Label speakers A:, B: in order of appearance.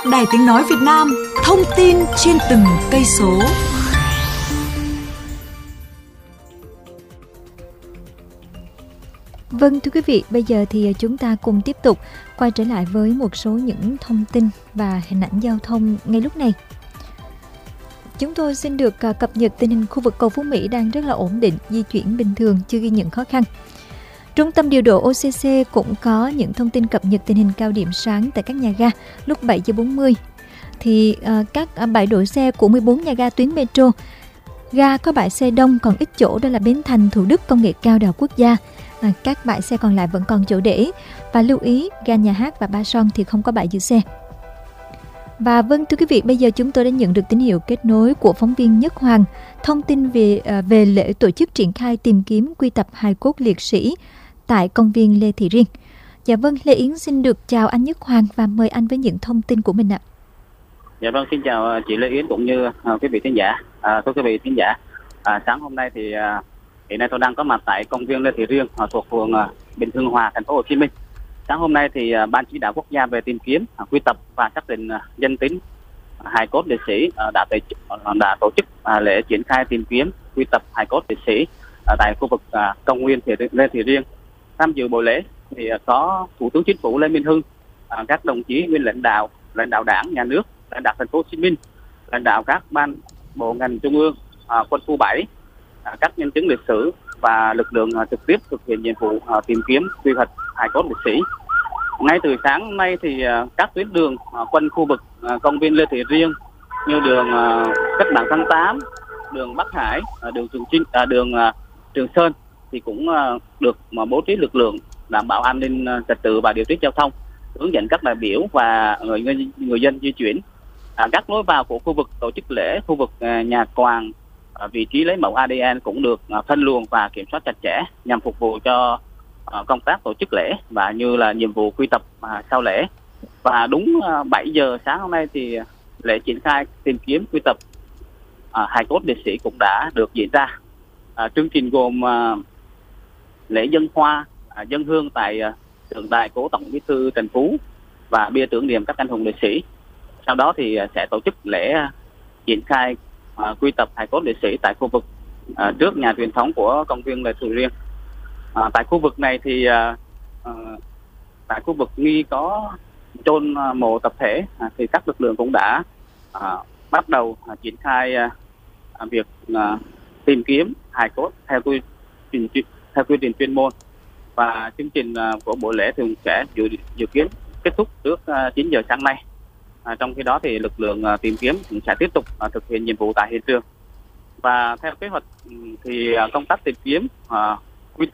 A: Đài Tiếng nói Việt Nam, thông tin trên từng cây số.
B: Vâng, thưa quý vị, bây giờ thì chúng ta cùng tiếp tục quay trở lại với một số những thông tin và hình ảnh giao thông ngay lúc này. Chúng tôi xin được cập nhật tình hình khu vực cầu Phú Mỹ đang rất là ổn định, di chuyển bình thường, chưa ghi nhận khó khăn. Trung tâm điều độ OCC cũng có những thông tin cập nhật tình hình cao điểm sáng tại các nhà ga lúc 7 giờ 40. Thì các bãi đổ xe của 14 nhà ga tuyến metro, ga có bãi xe đông còn ít chỗ đó là Bến Thành, Thủ Đức, Công nghệ cao, Đại học Quốc gia. Các bãi xe còn lại vẫn còn chỗ để. Và lưu ý, ga Nhà Hát và Ba Son thì không có bãi giữ xe. Và vâng, thưa quý vị, bây giờ chúng tôi đã nhận được tín hiệu kết nối của phóng viên Nhất Hoàng, thông tin về lễ tổ chức triển khai tìm kiếm quy tập hài cốt liệt sĩ tại công viên Lê Thị Riêng. Dạ vâng, Lê Yến xin được chào anh Nhất Hoàng và mời anh với những thông tin của mình ạ.
C: Dạ vâng, xin chào chị Lê Yến cũng như quý vị khán giả. Thưa quý vị khán giả, sáng hôm nay thì hiện nay tôi đang có mặt tại công viên Lê Thị Riêng thuộc phường Bình Hưng Hòa, thành phố Hồ Chí Minh. Sáng hôm nay thì Ban chỉ đạo quốc gia về tìm kiếm, quy tập và xác định danh tính hài cốt liệt sĩ đã tổ chức lễ triển khai tìm kiếm quy tập hài cốt liệt sĩ tại khu vực công viên Lê Thị Riêng. Tham dự buổi lễ thì có Thủ tướng Chính phủ Lê Minh Hưng, các đồng chí nguyên lãnh đạo Đảng, Nhà nước, lãnh đạo thành phố Hồ Chí Minh, lãnh đạo các ban bộ ngành trung ương, quân khu 7, các nhân chứng lịch sử và lực lượng trực tiếp thực hiện nhiệm vụ tìm kiếm quy hoạch hài cốt liệt sĩ. Ngay từ sáng nay thì các tuyến đường quanh khu vực công viên Lê Thị Riêng như đường Cách mạng tháng 8, đường Bắc Hải, đường Trường Sơn thì cũng được bố trí lực lượng đảm bảo an ninh trật tự và điều tiết giao thông, hướng dẫn các đại biểu và người dân di chuyển. Các lối vào của khu vực tổ chức lễ, khu vực nhà quàng, vị trí lấy mẫu ADN cũng được phân luồng và kiểm soát chặt chẽ nhằm phục vụ cho công tác tổ chức lễ và như là nhiệm vụ quy tập sau lễ. Và đúng 7 giờ sáng hôm nay thì lễ triển khai tìm kiếm quy tập hài cốt liệt sĩ cũng đã được diễn ra. Chương trình gồm lễ dâng hoa, dâng hương tại tượng đài cố Tổng Bí thư Trần Phú và bia tưởng niệm các anh hùng liệt sĩ. Sau đó thì sẽ tổ chức lễ triển khai quy tập hài cốt liệt sĩ tại khu vực trước nhà truyền thống của công viên Lê Thị Riêng. Tại khu vực này thì tại khu vực nghi có chôn mộ tập thể thì các lực lượng cũng đã bắt đầu triển khai việc tìm kiếm hài cốt theo quy trình chuyên môn, và chương trình của buổi lễ thường sẽ dự kiến kết thúc trước 9 giờ sáng nay. Trong khi đó thì lực lượng tìm kiếm cũng sẽ tiếp tục thực hiện nhiệm vụ tại hiện trường. Và theo kế hoạch thì công tác tìm kiếm